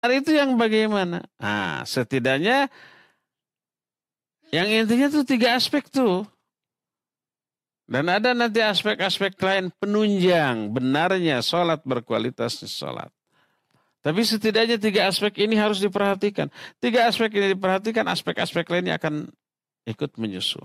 itu yang bagaimana? Nah, setidaknya yang intinya tuh 3 aspek tuh. Dan ada nanti aspek-aspek lain penunjang benarnya sholat, berkualitasnya sholat. Tapi setidaknya 3 aspek ini harus diperhatikan. 3 aspek ini diperhatikan, aspek-aspek lainnya akan ikut menyusul.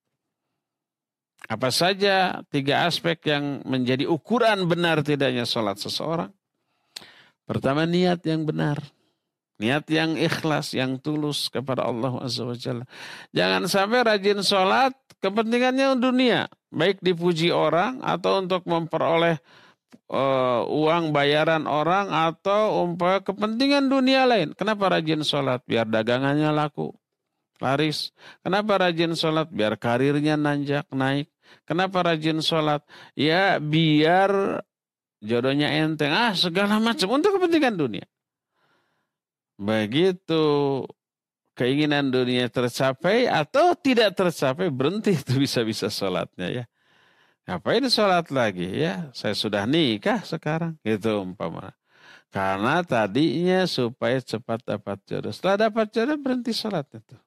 Apa saja 3 aspek yang menjadi ukuran benar tidaknya sholat seseorang? Pertama, niat yang benar. Niat yang ikhlas, yang tulus kepada Allah Azza wa Jalla. Jangan sampai rajin sholat, kepentingannya dunia. Baik dipuji orang atau untuk memperoleh uang bayaran orang atau kepentingan dunia lain. Kenapa rajin sholat? Biar dagangannya laku, laris. Kenapa rajin sholat? Biar karirnya nanjak, naik. Kenapa rajin sholat? Ya biar jodohnya enteng. Segala macam untuk kepentingan dunia. Begitu keinginan dunia tercapai atau tidak tercapai, berhenti itu bisa-bisa sholatnya ya. Ngapain sholat lagi ya? Saya sudah nikah sekarang. Gitu umpama. Karena tadinya supaya cepat dapat jodoh. Setelah dapat jodoh berhenti sholat itu.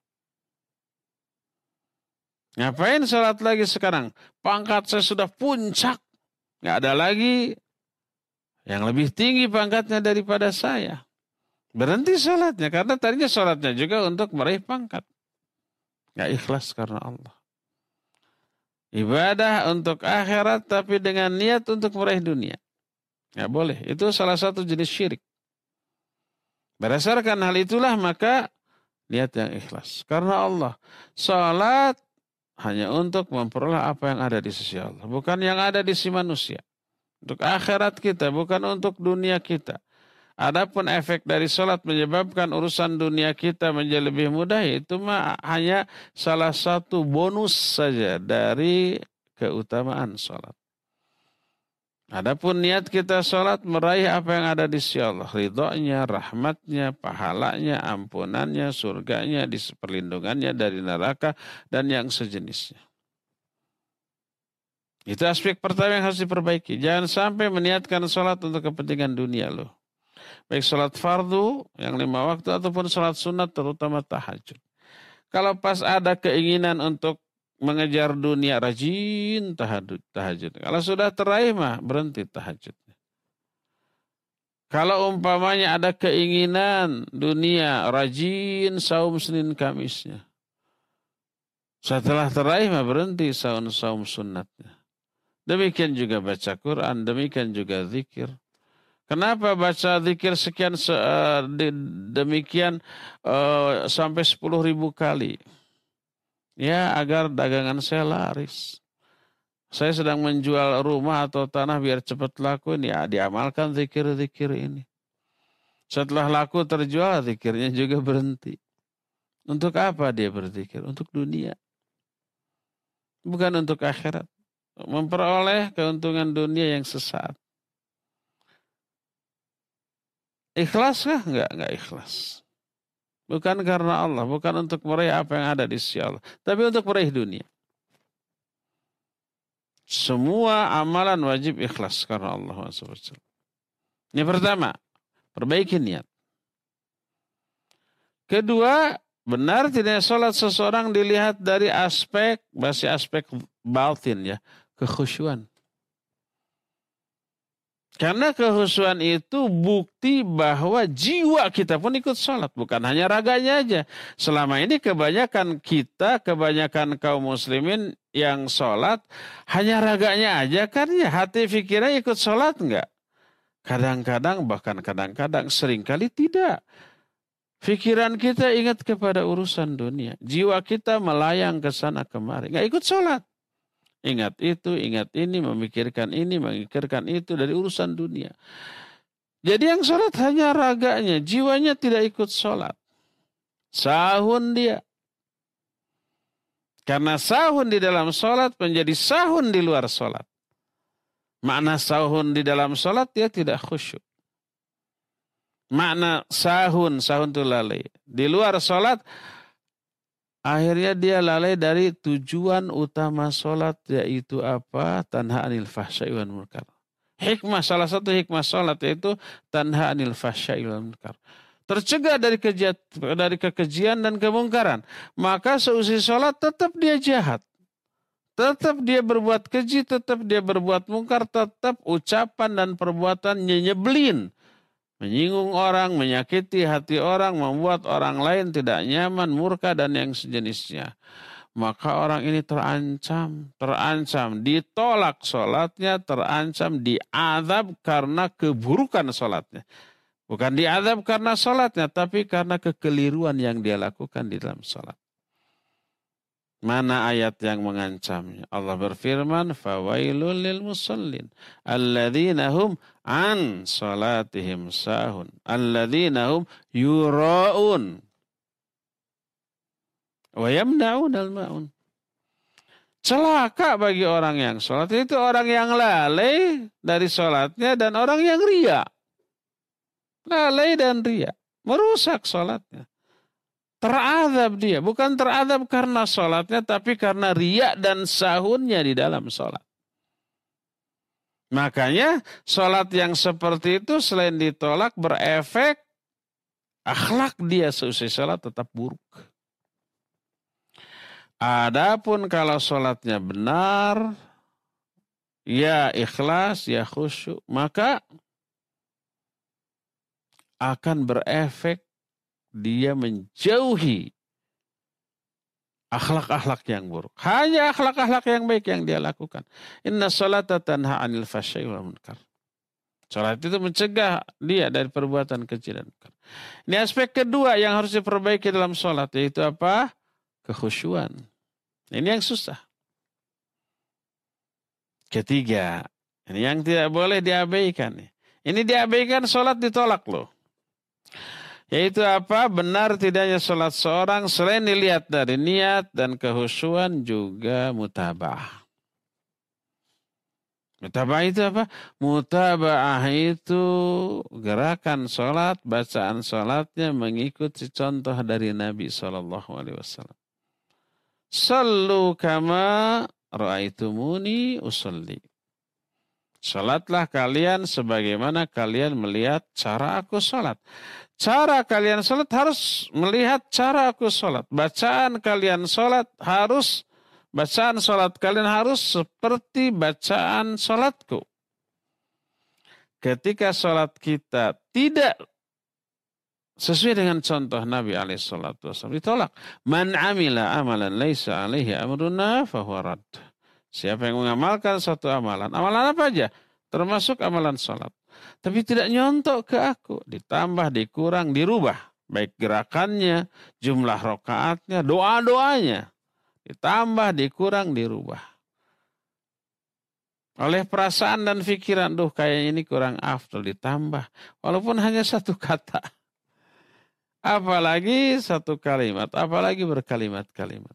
Ngapain sholat lagi sekarang? Pangkat saya sudah puncak. Nggak ada lagi yang lebih tinggi pangkatnya daripada saya. Berhenti sholatnya. Karena tadinya sholatnya juga untuk meraih pangkat. Nggak ikhlas karena Allah. Ibadah untuk akhirat tapi dengan niat untuk meraih dunia. Nggak boleh. Itu salah satu jenis syirik. Berdasarkan hal itulah maka niat yang ikhlas. Karena Allah. Salat hanya untuk memperoleh apa yang ada di sisi Allah. Bukan yang ada di sisi manusia. Untuk akhirat kita. Bukan untuk dunia kita. Adapun efek dari salat menyebabkan urusan dunia kita menjadi lebih mudah. Itu mah hanya salah satu bonus saja dari keutamaan salat. Adapun niat kita sholat meraih apa yang ada di sisi Allah. Ridhonya, rahmatnya, pahalanya, ampunannya, surganya, perlindungannya dari neraka, dan yang sejenisnya. Itu aspek pertama yang harus diperbaiki. Jangan sampai meniatkan sholat untuk kepentingan dunia loh. Baik sholat fardu yang 5 waktu ataupun sholat sunat terutama tahajud. Kalau pas ada keinginan untuk mengejar dunia, rajin tahajud. Kalau sudah teraih mah berhenti tahajudnya. Kalau umpamanya ada keinginan dunia, rajin saum Senin Kamisnya. Setelah teraih mah berhenti saum sunnatnya. Demikian juga baca Quran, demikian juga zikir. Kenapa baca zikir sekian demikian sampai 10.000 kali? Ya, agar dagangan saya laris. Saya sedang menjual rumah atau tanah biar cepat laku ini. Ya, diamalkan zikir-zikir ini. Setelah laku terjual, zikirnya juga berhenti. Untuk apa dia berzikir? Untuk dunia. Bukan untuk akhirat. Memperoleh keuntungan dunia yang sesaat. Ikhlaskah? Enggak ikhlas. Bukan karena Allah, bukan untuk meraih apa yang ada di sisi Allah, tapi untuk meraih dunia. Semua amalan wajib ikhlas karena Allah SWT. Ini pertama, perbaiki niat. Kedua, benar tidak sholat seseorang dilihat dari aspek batin ya, kekhusyuan. Karena kehusuan itu bukti bahwa jiwa kita pun ikut sholat. Bukan hanya raganya aja. Selama ini kebanyakan kaum muslimin yang sholat, hanya raganya aja kan ya. Hati fikirnya ikut sholat enggak? Kadang-kadang, bahkan kadang-kadang, seringkali tidak. Pikiran kita ingat kepada urusan dunia. Jiwa kita melayang ke sana kemari. Enggak ikut sholat. Ingat itu, ingat ini, memikirkan itu dari urusan dunia. Jadi yang sholat hanya raganya, jiwanya tidak ikut sholat. Sahun dia. Karena sahun di dalam sholat menjadi sahun di luar sholat. Makna sahun di dalam sholat dia tidak khusyuk. Makna sahun itu lalai. Di luar sholat, akhirnya dia lalai dari tujuan utama sholat, yaitu apa? Tanha anil fahsya'i wal munkar. Salah satu hikmah sholat yaitu tanha anil fahsya'i wal munkar. tercegah dari kekejian dan kemungkaran, maka seusai sholat tetap dia jahat. Tetap dia berbuat keji, tetap dia berbuat mungkar, tetap ucapan dan perbuatannya nyebelin. Menyinggung orang, menyakiti hati orang, membuat orang lain tidak nyaman, murka, dan yang sejenisnya. Maka orang ini terancam, ditolak sholatnya, terancam diazab karena keburukan sholatnya. Bukan diazab karena sholatnya, tapi karena kekeliruan yang dia lakukan di dalam sholat. Mana ayat yang mengancamnya? Allah berfirman, "Fawailul lil musallin alladzina hum an salatihim sahun, alladzina hum yura'un wa yamna'unal ma'un." Celaka bagi orang yang sholat, itu orang yang lalai dari sholatnya dan orang yang ria. Lalai dan ria, merusak sholatnya. Terazab dia, bukan terazab karena sholatnya, tapi karena riya dan sahunnya di dalam sholat. Makanya sholat yang seperti itu selain ditolak berefek, akhlak dia seusai sholat tetap buruk. Adapun kalau sholatnya benar, ya ikhlas, ya khusyuk, maka akan berefek dia menjauhi akhlak-akhlak yang buruk. Hanya akhlak-akhlak yang baik yang dia lakukan. Inna sholata tanha 'anil fahsya'i wal munkar. Salat itu mencegah dia dari perbuatan keji dan munkar. Ini aspek kedua yang harus diperbaiki dalam salat, yaitu apa? Kekhusyuan. Ini yang susah. Ketiga, ini yang tidak boleh diabaikan. Ini diabaikan, salat ditolak loh. Yaitu apa? Benar tidaknya sholat seorang selain dilihat dari niat dan kehusuan juga mutaba'ah. Mutaba'ah itu apa? Mutaba'ah itu gerakan sholat, bacaan sholatnya mengikuti contoh dari Nabi SAW. Sallu kama ra'aitumuni usolli. Sholatlah kalian sebagaimana kalian melihat cara aku sholat. Cara kalian sholat harus melihat cara aku sholat. Bacaan sholat kalian harus seperti bacaan sholatku. Ketika sholat kita tidak sesuai dengan contoh Nabi SAW, ditolak. Man amila amalan laisa alaihi amruna fahuwa rad. Siapa yang mengamalkan satu amalan apa aja? Termasuk amalan sholat. Tapi tidak nyontok ke aku. Ditambah, dikurang, dirubah. Baik gerakannya, jumlah rakaatnya, doa-doanya. Ditambah, dikurang, dirubah. Oleh perasaan dan pikiran, kayaknya ini kurang afdal, ditambah. Walaupun hanya satu kata. Apalagi satu kalimat, apalagi berkalimat-kalimat.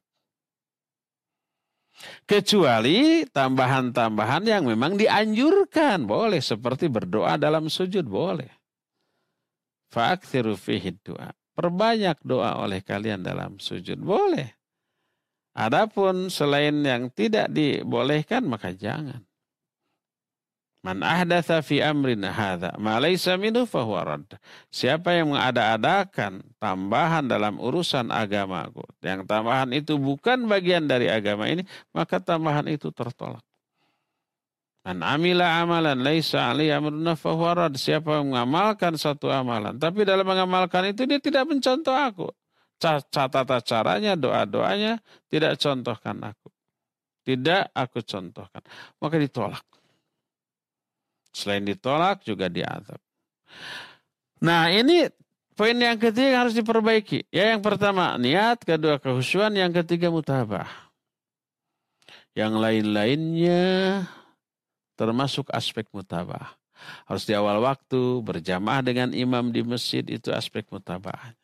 Kecuali tambahan-tambahan yang memang dianjurkan. Boleh, seperti berdoa dalam sujud, boleh. Fa'aktsiru fihi doa. Perbanyak doa oleh kalian dalam sujud, boleh. Adapun selain yang tidak dibolehkan, maka jangan. Man ahdatsa fi amrina hadza ma laysa minhu fahuwa radd. Siapa yang mengada-adakan tambahan dalam urusan agamaku, yang tambahan itu bukan bagian dari agama ini, maka tambahan itu tertolak. Man amila amalan laysa alaihi amruna fahuwa radd. Siapa yang mengamalkan satu amalan, tapi dalam mengamalkan itu dia tidak mencontoh aku. Tata caranya, doa-doanya tidak contohkan aku. Tidak aku contohkan. Maka ditolak. Selain ditolak juga diazab. Nah, ini poin yang ketiga harus diperbaiki. Ya, yang pertama niat, kedua kehusuan, yang ketiga mutabah. Yang lain-lainnya termasuk aspek mutabah. Harus di awal waktu berjamaah dengan imam di masjid, itu aspek mutabah.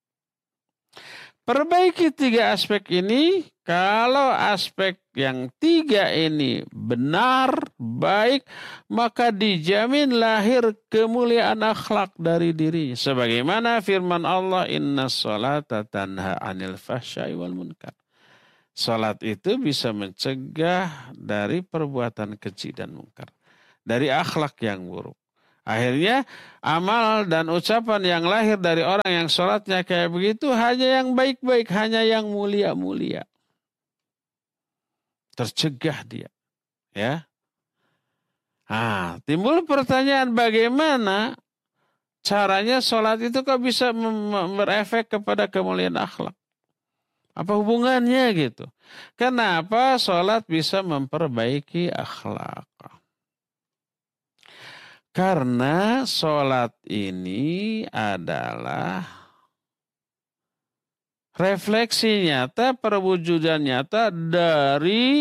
Perbaiki tiga aspek ini. Kalau aspek yang tiga ini benar, baik, maka dijamin lahir kemuliaan akhlak dari dirinya. Sebagaimana firman Allah, inna sholata tanha 'anil fahsya'i wal munkar. Salat itu bisa mencegah dari perbuatan keji dan mungkar. Dari akhlak yang buruk. Akhirnya amal dan ucapan yang lahir dari orang yang sholatnya kayak begitu hanya yang baik-baik, hanya yang mulia-mulia. Tercegah dia. Ya. Timbul pertanyaan bagaimana caranya sholat itu kok bisa berefek kepada kemuliaan akhlak. Apa hubungannya gitu? Kenapa sholat bisa memperbaiki akhlak? Karena sholat ini adalah refleksi nyata, perwujudan nyata dari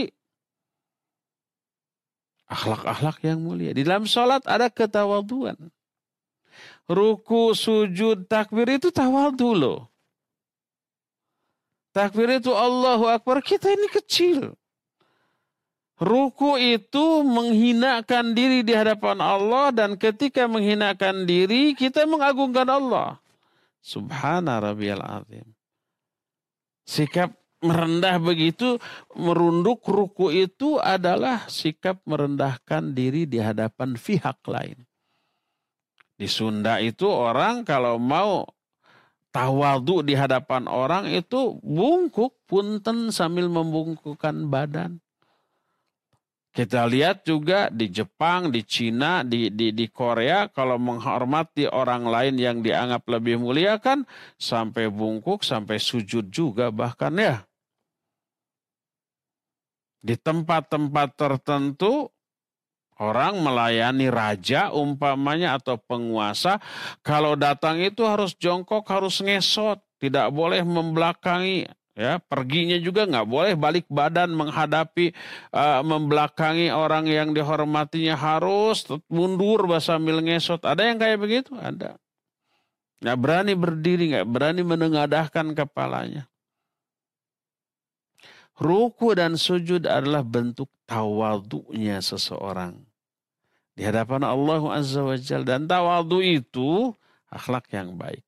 akhlak-akhlak yang mulia. Di dalam sholat ada ketawaduan. Ruku, sujud, takbir itu tawadhu loh. Takbir itu Allahu Akbar, kita ini kecil. Ruku itu menghinakan diri di hadapan Allah dan ketika menghinakan diri kita mengagungkan Allah. Subhana rabbiyal azim. Sikap merendah begitu, merunduk ruku itu adalah sikap merendahkan diri di hadapan pihak lain. Di Sunda itu orang kalau mau tawadhu di hadapan orang itu bungkuk punten sambil membungkukkan badan. Kita lihat juga di Jepang, di Cina, di Korea kalau menghormati orang lain yang dianggap lebih mulia kan sampai bungkuk, sampai sujud juga bahkan ya. Di tempat-tempat tertentu orang melayani raja umpamanya atau penguasa, kalau datang itu harus jongkok, harus ngesot, tidak boleh membelakangi. Ya, perginya juga nggak boleh balik badan menghadapi, membelakangi orang yang dihormatinya, harus mundur sambil ngesot. Ada yang kayak begitu? Ada. Nggak berani berdiri, nggak berani menengadahkan kepalanya. Ruku dan sujud adalah bentuk tawadhu'nya seseorang di hadapan Allah Azza wa Jalla. Dan tawadhu itu akhlak yang baik.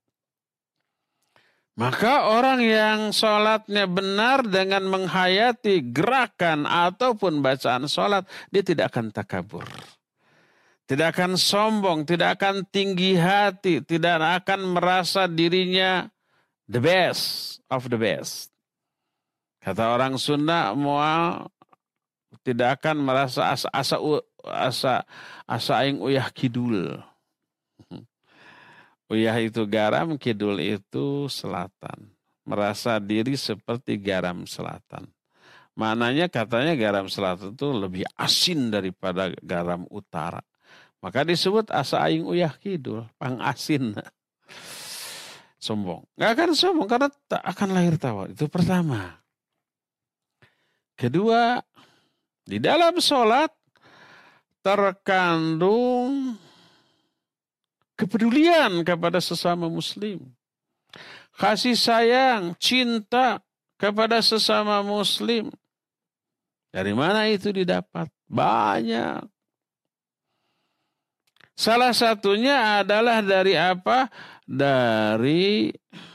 Maka orang yang sholatnya benar dengan menghayati gerakan ataupun bacaan sholat, dia tidak akan takabur. Tidak akan sombong, tidak akan tinggi hati, tidak akan merasa dirinya the best of the best. Kata orang Sunda, mual tidak akan merasa asa aing uyah kidul. Uyah itu garam, kidul itu selatan. Merasa diri seperti garam selatan. Maknanya katanya garam selatan itu lebih asin daripada garam utara. Maka disebut asa aing uyah kidul, pang asin. Sombong. Gak akan sombong karena tak akan lahir tawadhu. Itu pertama. Kedua, di dalam sholat terkandung kepedulian kepada sesama muslim. Kasih sayang, cinta kepada sesama muslim. Dari mana itu didapat? Banyak. Salah satunya adalah dari apa? Dari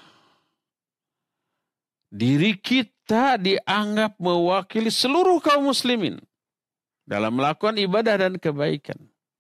diri kita dianggap mewakili seluruh kaum muslimin dalam melakukan ibadah dan kebaikan.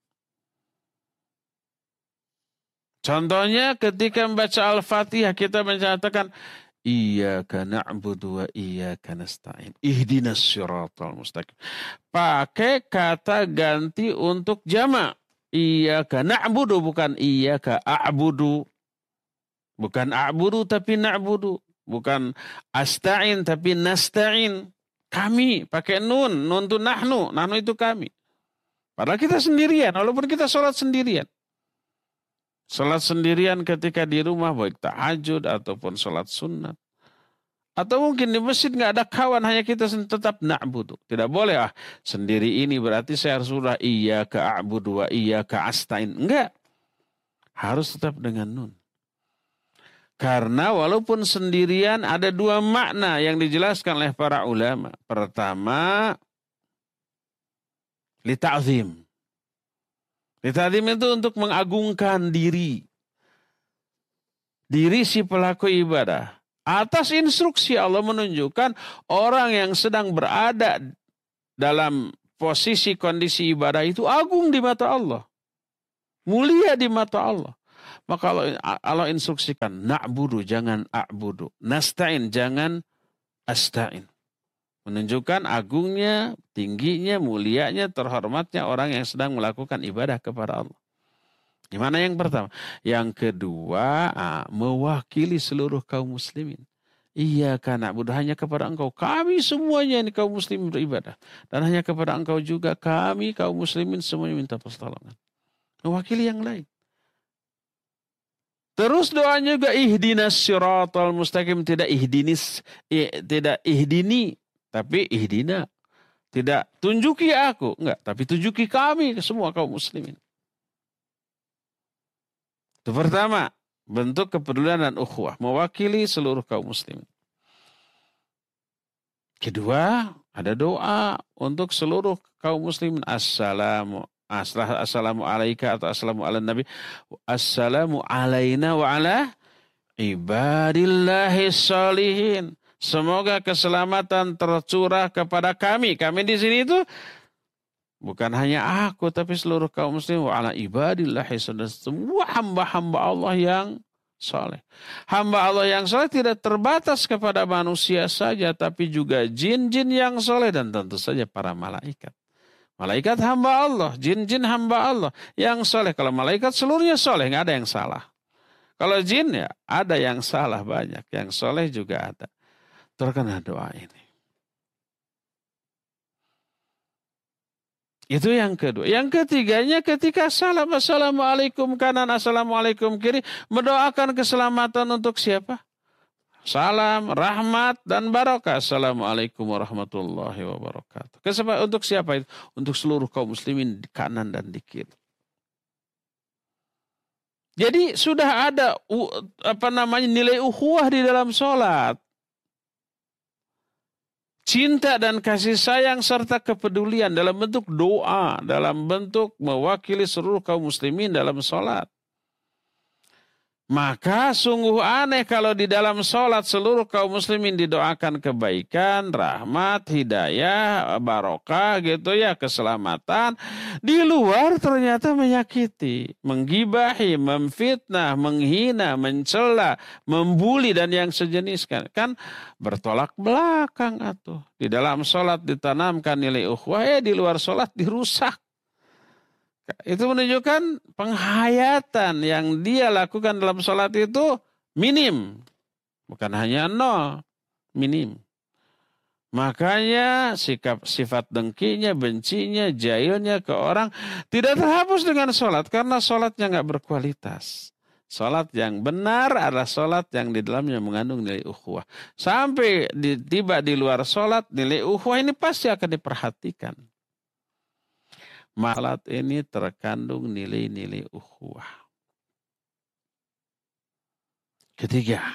Contohnya ketika membaca Al-Fatihah kita menyatakan Iyyaka na'budu wa iyyaka nasta'in. Ihdinas siratal mustaqim. Pakai kata ganti untuk jamak. Iyyaka na'budu bukan iyyaka a'budu. Bukan a'budu tapi na'budu. Bukan asta'in tapi nasta'in. Kami pakai nun. Nun itu nahnu. Nahnu itu kami. Padahal kita sendirian. Walaupun kita sholat sendirian. Sholat sendirian ketika di rumah, baik tahajud ataupun sholat sunat. Atau mungkin di masjid nggak ada kawan, hanya kita tetap na'budu. Tidak boleh, sendiri ini berarti saya harus sudah iyyaka a'budu wa iyyaka asta'in. Enggak. Harus tetap dengan nun. Karena walaupun sendirian ada dua makna yang dijelaskan oleh para ulama. Pertama, li ta'zim. Ta'zim itu untuk mengagungkan diri. Diri si pelaku ibadah. Atas instruksi Allah menunjukkan orang yang sedang berada dalam posisi kondisi ibadah itu agung di mata Allah. mulia di mata Allah. Maka Allah instruksikan, na'budu jangan a'budu, nasta'in jangan asta'in. Menunjukkan agungnya, tingginya, mulianya, terhormatnya orang yang sedang melakukan ibadah kepada Allah. Gimana yang pertama? Yang kedua, mewakili seluruh kaum muslimin. Iya karena hanya kepada engkau. Kami semuanya ini kaum muslimin beribadah. Dan hanya kepada engkau juga kami kaum muslimin semuanya minta pertolongan. Mewakili yang lain. Terus doanya juga ihdinas siratal mustaqim, tidak ihdini, tapi ihdina. Tidak tunjuki aku, enggak, tapi tunjuki kami semua kaum muslimin. Itu pertama, bentuk kepedulian dan ukhuwah, mewakili seluruh kaum muslimin. Kedua, ada doa untuk seluruh kaum muslimin. Assalamu alaika atau assalamu ala nabi. Assalamu alaina wa ala ibadillahi salihin. Semoga keselamatan tercurah kepada kami. Kami di sini itu bukan hanya aku tapi seluruh kaum muslim wa ala ibadillahi salihin. Semua hamba-hamba Allah yang saleh. Hamba Allah yang saleh tidak terbatas kepada manusia saja tapi juga jin-jin yang saleh dan tentu saja para malaikat. Malaikat hamba Allah, jin-jin hamba Allah yang soleh. Kalau malaikat seluruhnya soleh, nggak ada yang salah. Kalau jin ya ada yang salah banyak, yang soleh juga ada. Terkena doa ini. Itu yang kedua. Yang ketiganya ketika salam assalamualaikum kanan, assalamualaikum kiri, mendoakan keselamatan untuk siapa? Salam, rahmat, dan barokah. Assalamualaikum warahmatullahi wabarakatuh. Untuk siapa itu? Untuk seluruh kaum muslimin di kanan dan di kiri. Jadi sudah ada nilai ukhuwah di dalam sholat. Cinta dan kasih sayang serta kepedulian dalam bentuk doa, dalam bentuk mewakili seluruh kaum muslimin dalam sholat. Maka sungguh aneh kalau di dalam sholat seluruh kaum muslimin didoakan kebaikan, rahmat, hidayah, barokah gitu ya, keselamatan. Di luar ternyata menyakiti, menggibahi, memfitnah, menghina, mencela, membuli dan yang sejenis kan bertolak belakang atuh. Di dalam sholat ditanamkan nilai ukhuwah, di luar sholat dirusak. Itu menunjukkan penghayatan yang dia lakukan dalam sholat itu minim. Bukan hanya nol, minim. Makanya sifat dengkinya, bencinya, jahilnya ke orang tidak terhapus dengan sholat. Karena sholatnya nggak berkualitas. Sholat yang benar adalah sholat yang di dalamnya mengandung nilai ukhuwah. Sampai tiba di luar sholat, nilai ukhuwah ini pasti akan diperhatikan. Salat ini terkandung nilai-nilai ukhuwah. Ketiga.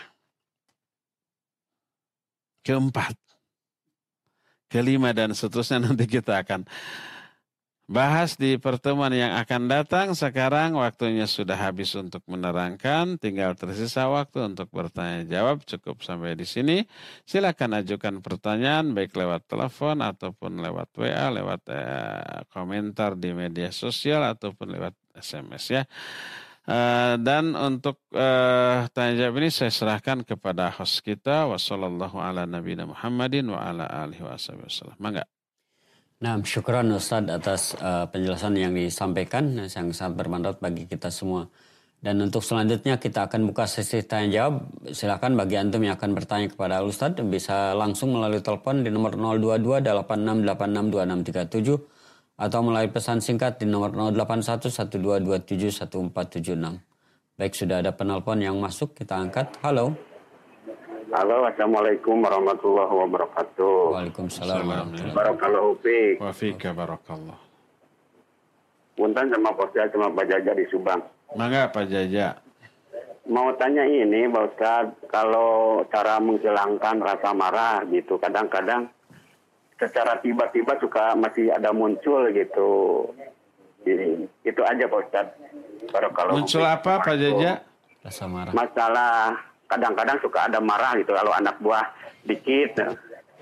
Keempat. Kelima dan seterusnya nanti kita akan bahas di pertemuan yang akan datang. Sekarang waktunya sudah habis untuk menerangkan. Tinggal tersisa waktu untuk bertanya jawab. Cukup sampai di sini. Silakan ajukan pertanyaan baik lewat telepon ataupun lewat WA, lewat komentar di media sosial ataupun lewat SMS ya. Dan untuk tanya jawab ini saya serahkan kepada host kita. Wassallallahu ala nabiyina Muhammadin wa ala alihi wasallam. Mangga. Nah, syukran Ustadz atas penjelasan yang disampaikan yang sangat bermanfaat bagi kita semua. Dan untuk selanjutnya kita akan buka sesi tanya jawab. Silakan bagi antum yang akan bertanya kepada Ustadz bisa langsung melalui telepon di nomor 022 8686 2637 atau melalui pesan singkat di nomor 081 1227 1476. Baik, sudah ada penelpon yang masuk, kita angkat. Halo. Halo, assalamualaikum warahmatullahi wabarakatuh. Waalaikumsalam. Barakallahu fiik. Wa fika barakallah. Punten sama Pak sama Pak Jaja di Subang. Mangga Pak Jaja. Mau tanya ini, Pak Ustadz, kalau cara menghilangkan rasa marah gitu, kadang-kadang secara tiba-tiba suka masih ada muncul gitu. Jadi, itu aja Pak Ustadz. Barakallahu muncul fiik. Apa Pak Jaja? Rasa marah. Masalah kadang-kadang suka ada marah gitu kalau anak buah dikit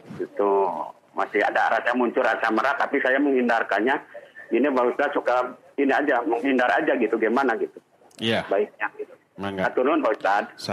itu masih ada muncul rasa marah tapi saya menghindarkannya. Ini Pak Ustadz suka ini aja, menghindar aja gitu, gimana gitu. Iya. Baiknya gitu. Mangga. Atur nuhun Pak Ustadz.